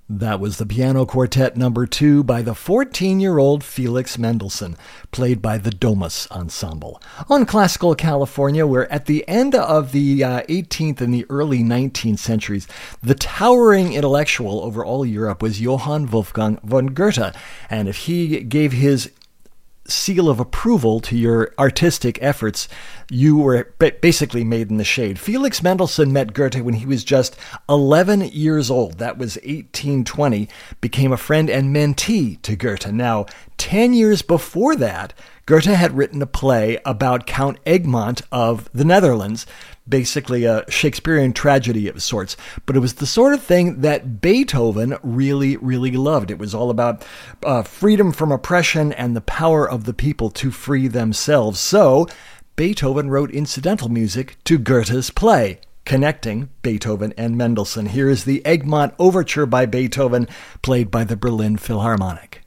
That was the Piano Quartet number 2 by the 14-year-old Felix Mendelssohn, played by the Domus Ensemble. On Classical California, where at the end of the 18th and the early 19th centuries, the towering intellectual over all Europe was Johann Wolfgang von Goethe. And if he gave his seal of approval to your artistic efforts, you were basically made in the shade. Felix Mendelssohn met Goethe when he was just 11 years old. That was 1820, became a friend and mentee to Goethe. Now, 10 years before that, Goethe had written a play about Count Egmont of the Netherlands, basically a Shakespearean tragedy of sorts. But it was the sort of thing that Beethoven really, really loved. It was all about freedom from oppression and the power of the people to free themselves. So Beethoven wrote incidental music to Goethe's play, connecting Beethoven and Mendelssohn. Here is the Egmont Overture by Beethoven, played by the Berlin Philharmonic.